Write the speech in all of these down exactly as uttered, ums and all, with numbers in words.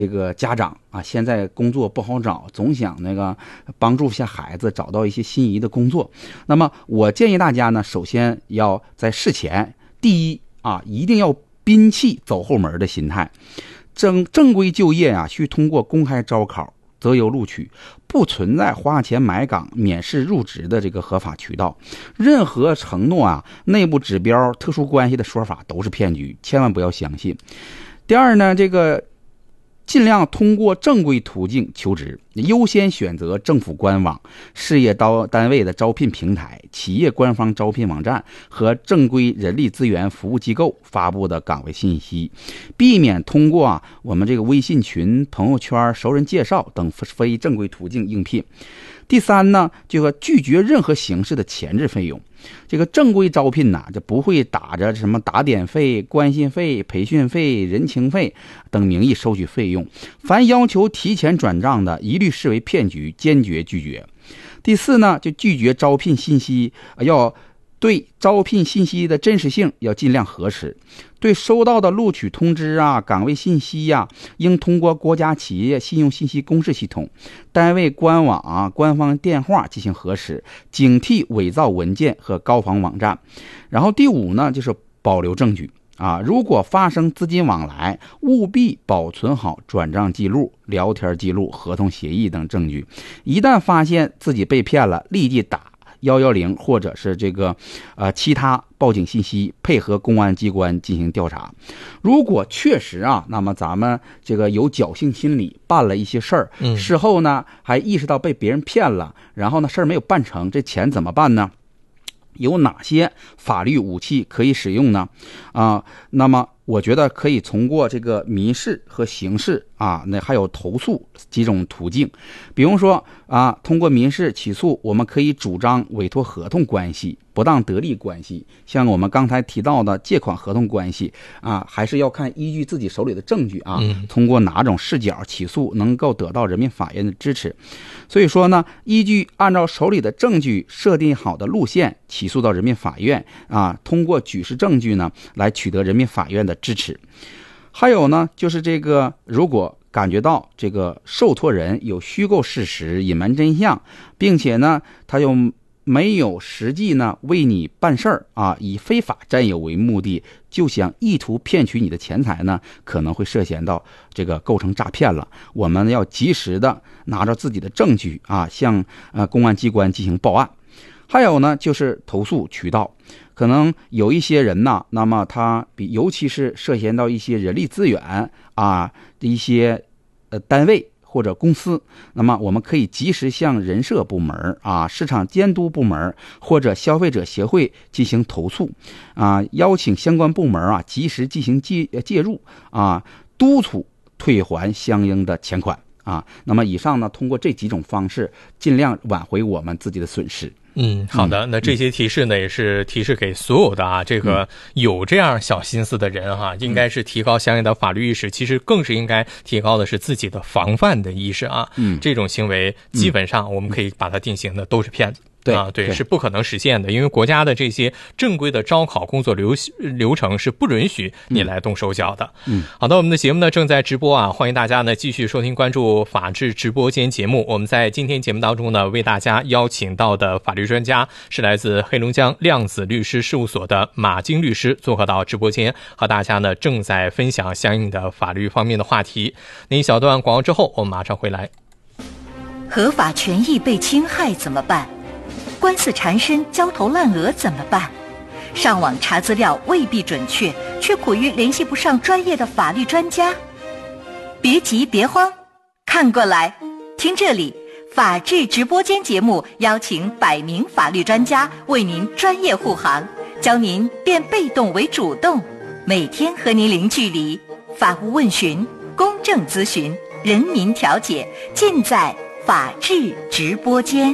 这个家长啊，现在工作不好找，总想那个帮助下孩子找到一些心仪的工作。那么我建议大家呢，首先要在事前，第一啊，一定要摒弃走后门的心态，正正规就业啊，需通过公开招考、择优录取，不存在花钱买岗、免试入职的这个合法渠道。任何承诺啊、内部指标、特殊关系的说法都是骗局，千万不要相信。第二呢，这个尽量通过正规途径求职，优先选择政府官网、事业单位的招聘平台、企业官方招聘网站和正规人力资源服务机构发布的岗位信息，避免通过啊我们这个微信群、朋友圈、熟人介绍等非正规途径应聘。第三呢，这个拒绝任何形式的前置费用。这个正规招聘呐，就不会打着什么打点费、关系费、培训费、人情费等名义收取费用。凡要求提前转账的，一律视为骗局，坚决拒绝。第四呢，就拒绝招聘信息，要对招聘信息的真实性要尽量核实。对收到的录取通知啊、岗位信息呀、啊，应通过国家企业信用信息公示系统、单位官网啊、官方电话进行核实，警惕伪造文件和高仿网站。然后第五呢，就是保留证据啊，如果发生资金往来，务必保存好转账记录、聊天记录、合同协议等证据。一旦发现自己被骗了，立即打一一零或者是这个呃其他报警信息，配合公安机关进行调查。如果确实啊，那么咱们这个有侥幸心理，办了一些事儿， 嗯， 事后呢还意识到被别人骗了，然后呢事儿没有办成，这钱怎么办呢？有哪些法律武器可以使用呢？啊，那么我觉得可以通过这个民事和刑事啊，那还有投诉几种途径。比如说啊，通过民事起诉，我们可以主张委托合同关系、不当得利关系，像我们刚才提到的借款合同关系啊，还是要看依据自己手里的证据啊， 嗯、 通过哪种视角起诉能够得到人民法院的支持。所以说呢，依据按照手里的证据设定好的路线起诉到人民法院啊，通过举世证据呢来取得人民法院的支持。还有呢，就是这个如果感觉到这个受托人有虚构事实、隐瞒真相，并且呢他又没有实际呢为你办事儿啊，以非法占有为目的，就想意图骗取你的钱财呢，可能会涉嫌到这个构成诈骗了。我们要及时的拿着自己的证据啊，向呃公安机关进行报案。还有呢，就是投诉渠道，可能有一些人呢，那么他比尤其是涉嫌到一些人力资源啊一些呃单位或者公司，那么我们可以及时向人社部门啊、市场监督部门或者消费者协会进行投诉啊，邀请相关部门啊及时进行介介入啊，督促退还相应的钱款啊。那么以上呢，通过这几种方式，尽量挽回我们自己的损失。 嗯，好的，那这些提示呢，也是提示给所有的啊，这个有这样小心思的人哈、啊，应该是提高相应的法律意识，其实更是应该提高的是自己的防范的意识啊。嗯，这种行为基本上我们可以把它定性的都是骗子。 对啊，对，是不可能实现的，因为国家的这些正规的招考工作流流程是不允许你来动手脚的。嗯，好的，我们的节目呢正在直播啊，欢迎大家呢继续收听关注法治直播间节目。我们在今天节目当中呢，为大家邀请到的法律专家是来自黑龙江量子律师事务所的马京律师，做客到直播间，和大家呢正在分享相应的法律方面的话题。那一小段广告之后，我们马上回来。 合法权益被侵害怎么办？官司缠身、焦头烂额怎么办？上网查资料未必准确，却苦于联系不上专业的法律专家。别急别慌，看过来，听这里，法治直播间节目邀请百名法律专家为您专业护航，教您变被动为主动，每天和您零距离，法务问询、公正咨询、人民调解，尽在法治直播间。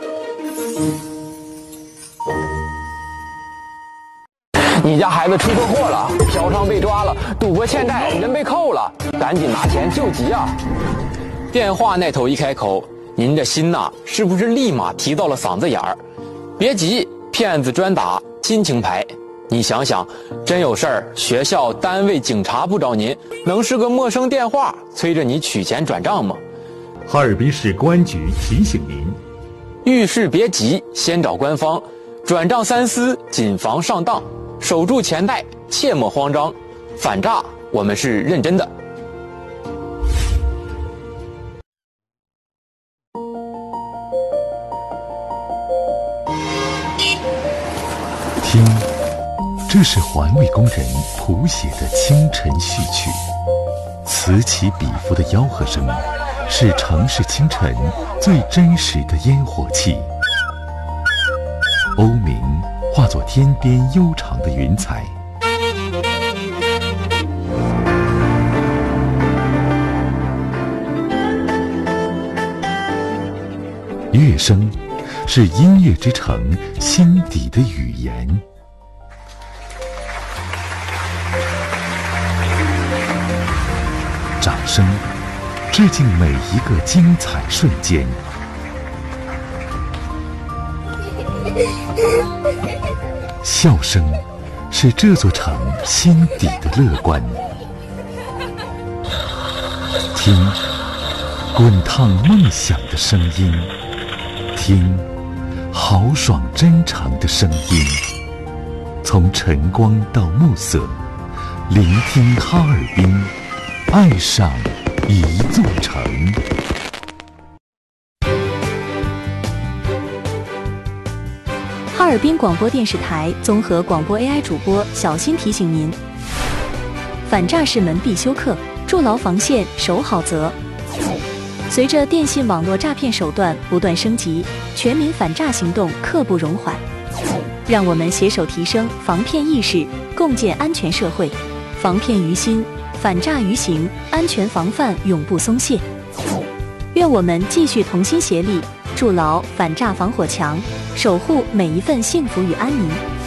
你家孩子出车祸了，嫖娼被抓了，赌博欠债，人被扣了，赶紧拿钱救急啊！电话那头一开口，您这心呐，是不是立马提到了嗓子眼儿？别急，骗子专打亲情牌， 你想想，真有事儿，学校、单位、警察不找您，能是个陌生电话催着你取钱转账吗？ 哈尔滨市公安局提醒您： 遇事别急，先找官方，转账三思，谨防上当，守住钱袋，切莫慌张。反诈，我们是认真的。 听，这是环卫工人谱写的清晨序曲，此起彼伏的吆喝声，是城市清晨最真实的烟火气。欧明化作天边悠长的云彩，乐声是音乐之城心底的语言。掌声致敬每一个精彩瞬间。笑声是这座城心底的乐观。听，滚烫梦想的声音，听，豪爽真诚的声音。从晨光到暮色，聆听哈尔滨，爱上一座城。 哈尔滨广播电视台综合广播 A I 主播小新提醒您：反诈是门必修课，筑牢防线，守好则。随着电信网络诈骗手段不断升级，全民反诈行动刻不容缓。让我们携手提升防骗意识，共建安全社会。防骗于心，反诈于行，安全防范永不松懈。愿我们继续同心协力，筑牢反诈防火墙，守护每一份幸福与安宁。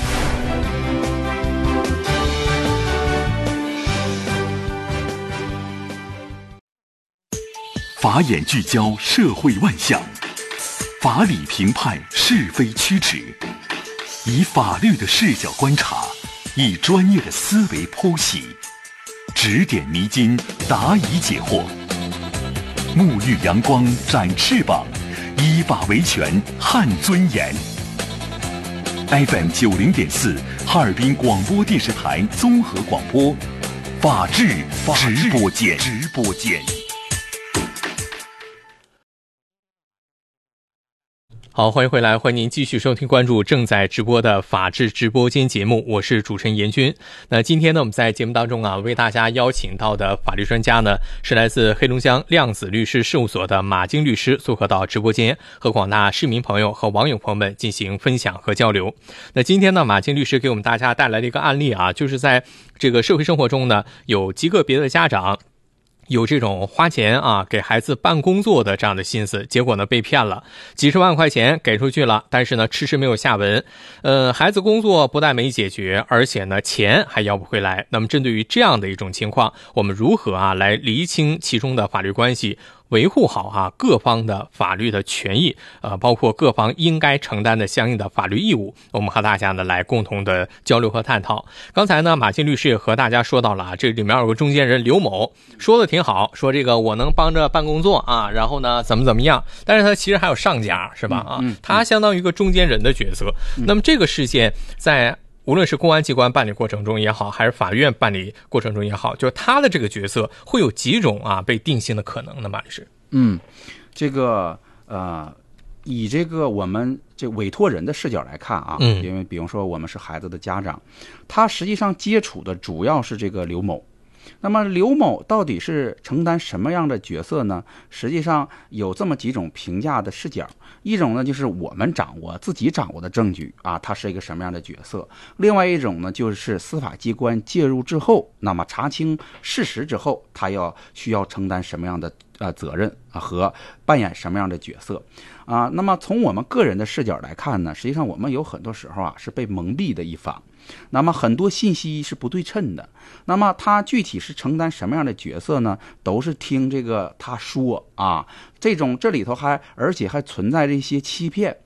法眼聚焦社会万象，法理评判是非曲直，以法律的视角观察，以专业的思维剖析，指点迷津，答疑解惑，沐浴阳光，展翅膀，依法维权，撼尊严。F M 九零点四，哈尔滨广播电视台综合广播，法治直播间，直播间。 好，欢迎回来，欢迎您继续收听关注正在直播的法治直播间节目，我是主持人严军。那今天呢，我们在节目当中啊，为大家邀请到的法律专家呢，是来自黑龙江量子律师事务所的马京律师，做客到直播间，和广大市民朋友和网友朋友们进行分享和交流。那今天呢，马京律师给我们大家带来了一个案例啊，就是在这个社会生活中呢，有极个别的家长有这种花钱啊给孩子办工作的这样的心思，结果呢被骗了，几十万块钱给出去了，但是呢迟迟没有下文。呃，孩子工作不但没解决，而且呢钱还要不回来。那么针对于这样的一种情况，我们如何啊来厘清其中的法律关系，维护好啊各方的法律的权益，呃，包括各方应该承担的相应的法律义务，我们和大家呢来共同的交流和探讨。刚才呢，马京律师也和大家说到了啊，这里面有个中间人刘某，说的挺好，说这个我能帮着办工作啊，然后呢怎么怎么样，但是他其实还有上家，是吧？啊，他相当于一个中间人的角色。那么这个事件在无论是公安机关办理过程中也好，还是法院办理过程中也好，就他的这个角色会有几种啊被定性的可能呢？马律师， 嗯，这个呃，以这个我们这委托人的视角来看啊， 嗯， 因为比如说我们是孩子的家长，他实际上接触的主要是这个刘某。那么刘某到底是承担什么样的角色呢？实际上有这么几种评价的视角，一种呢就是我们掌握自己掌握的证据啊，他是一个什么样的角色；另外一种呢就是司法机关介入之后，那么查清事实之后，他要需要承担什么样的呃责任啊和扮演什么样的角色啊。那么从我们个人的视角来看呢，实际上我们有很多时候啊是被蒙蔽的一方。那么很多信息是不对称的，那么他具体是承担什么样的角色呢？都是听这个他说啊，这种这里头还而且还存在着一些欺骗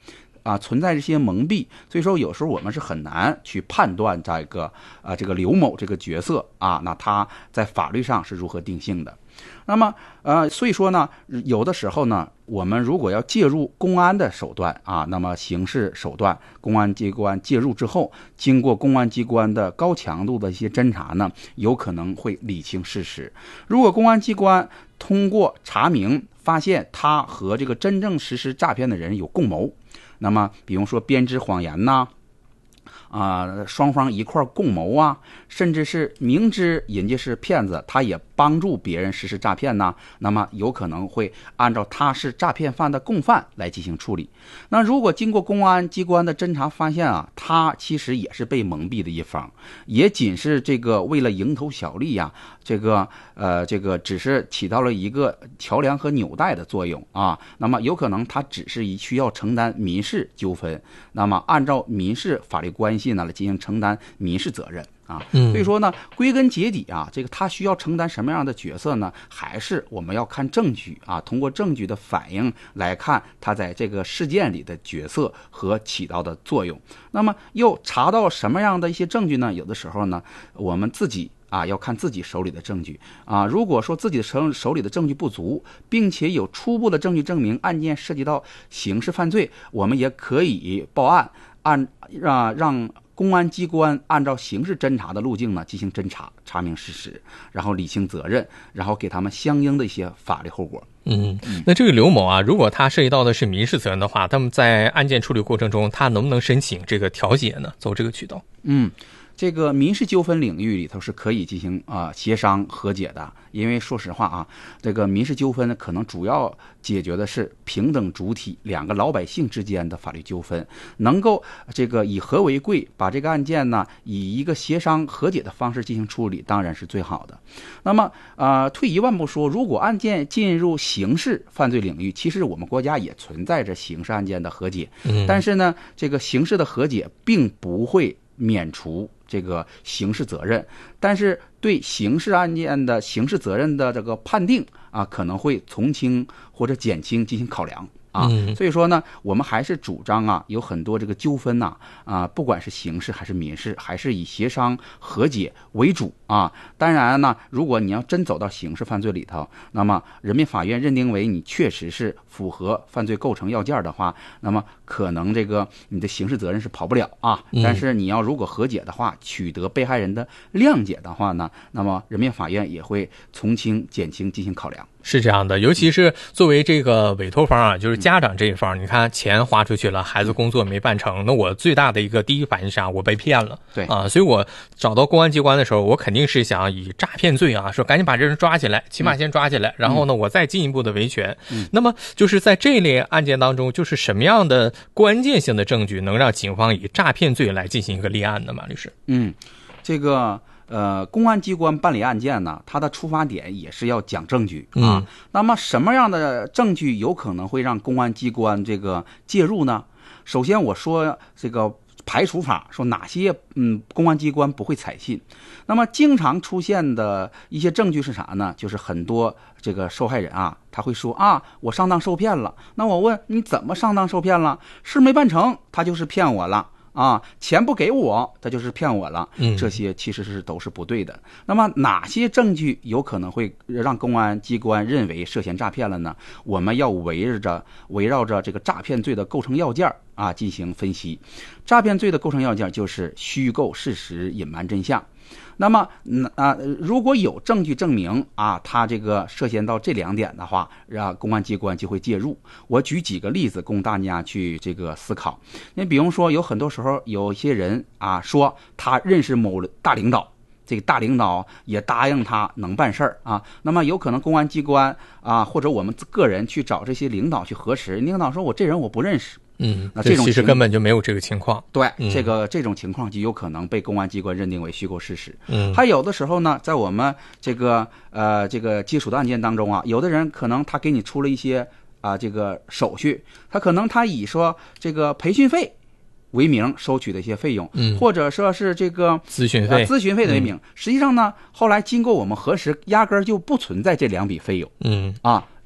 啊存在这些蒙蔽，所以说有时候我们是很难去判断这个啊这个刘某这个角色啊，那他在法律上是如何定性的。那么呃，所以说呢，有的时候呢，我们如果要介入公安的手段啊，那么刑事手段，公安机关介入之后，经过公安机关的高强度的一些侦查呢，有可能会理清事实。如果公安机关通过查明发现他和这个真正实施诈骗的人有共谋，那么比如说编织谎言呐、啊，呃，双方一块共谋啊，甚至是明知人家是骗子，他也帮助别人实施诈骗呢，那么有可能会按照他是诈骗犯的共犯来进行处理。那如果经过公安机关的侦查发现啊，他其实也是被蒙蔽的一方，也仅是这个为了蝇头小利呀、啊，这个呃这个只是起到了一个桥梁和纽带的作用啊，那么有可能他只是需要承担民事纠纷，那么按照民事法律关系呢来进行承担民事责任。啊，所以说呢，归根结底啊，这个他需要承担什么样的角色呢？还是我们要看证据啊，通过证据的反映来看他在这个事件里的角色和起到的作用。那么又查到什么样的一些证据呢？有的时候呢，我们自己啊要看自己手里的证据啊。如果说自己手手里的证据不足，并且有初步的证据证明案件涉及到刑事犯罪，我们也可以报案，按让让。公安机关按照刑事侦查的路径呢进行侦查，查明事实，然后理清责任，然后给他们相应的一些法律后果。 嗯，那这个刘某啊，如果他涉及到的是民事责任的话，那么在案件处理过程中，他能不能申请这个调解呢？走这个渠道？ 嗯。这个民事纠纷领域里头是可以进行啊、呃、协商和解的，因为说实话啊，这个民事纠纷呢，可能主要解决的是平等主体两个老百姓之间的法律纠纷，能够这个以和为贵，把这个案件呢以一个协商和解的方式进行处理，当然是最好的。那么呃，退一万步说，如果案件进入刑事犯罪领域，其实我们国家也存在着刑事案件的和解，嗯，但是呢，这个刑事的和解并不会免除这个刑事责任，但是对刑事案件的刑事责任的这个判定啊，可能会从轻或者减轻进行考量啊。所以说呢，我们还是主张啊，有很多这个纠纷呐啊，不管是刑事还是民事，还是以协商和解为主啊。当然呢，如果你要真走到刑事犯罪里头，那么人民法院认定为你确实是符合犯罪构成要件的话，那么可能这个你的刑事责任是跑不了啊。但是你要如果和解的话，取得被害人的谅解的话呢，那么人民法院也会从轻减轻进行考量。 是这样的，尤其是作为这个委托方啊，就是家长这一方，你看钱花出去了，孩子工作没办成，那我最大的一个第一反应是啥？我被骗了， 对啊，所以我找到公安机关的时候，我肯定是想以诈骗罪啊，说赶紧把这人抓起来，起码先抓起来，嗯、然后呢，我再进一步的维权。嗯、那么就是在这类案件当中，就是什么样的关键性的证据能让警方以诈骗罪来进行一个立案呢？马律师， 嗯，这个。呃，公安机关办理案件呢，它的出发点也是要讲证据啊。嗯、那么什么样的证据有可能会让公安机关这个介入呢？首先我说这个排除法，说哪些嗯公安机关不会采信。那么经常出现的一些证据是啥呢？就是很多这个受害人啊，他会说啊，我上当受骗了。那我问你怎么上当受骗了？事没办成，他就是骗我了。啊，钱不给我，他就是骗我了。嗯，这些其实是都是不对的。那么哪些证据有可能会让公安机关认为涉嫌诈骗了呢？我们要围绕着围绕着这个诈骗罪的构成要件啊进行分析。诈骗罪的构成要件就是虚构事实、隐瞒真相。那么，啊，如果有证据证明啊，他这个涉嫌到这两点的话，让公安机关就会介入。我举几个例子供大家去这个思考。你比如说，有很多时候有些人啊说他认识某大领导，这个大领导也答应他能办事儿啊。那么有可能公安机关啊或者我们个人去找这些领导去核实，领导说我这人我不认识。 嗯，那这种其实根本就没有这个情况。 对， 嗯、 这个这种情况就有可能被公安机关认定为虚构事实。 嗯， 还有的时候呢，在我们这个呃这个接触的案件当中啊，有的人可能他给你出了一些啊、呃、这个手续，他可能他以说这个培训费为名收取的一些费用， 嗯， 或者说是这个咨询费、 呃、咨询费的为名，嗯、实际上呢，后来经过我们核实，压根儿就不存在这两笔费用。 嗯啊。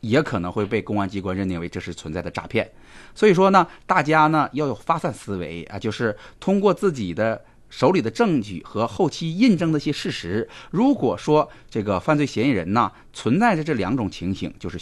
也可能会被公安机关认定为这是存在的诈骗。所以说呢，大家呢要有发散思维啊，就是通过自己的手里的证据和后期印证的一些事实，如果说这个犯罪嫌疑人呢存在着这两种情形，就是